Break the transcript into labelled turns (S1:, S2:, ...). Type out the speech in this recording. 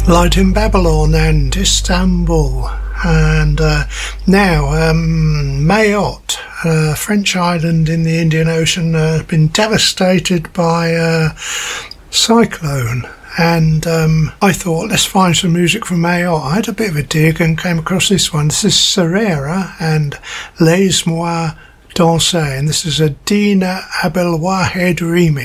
S1: Light in Babylon and Istanbul. And now Mayotte, a French island in the Indian Ocean, has been devastated by a cyclone. And I thought, let's find some music from Mayotte. I had a bit of a dig and came across this one. This is Serera and Laisse-moi danser, and this is a Dina Abdelwahed remix.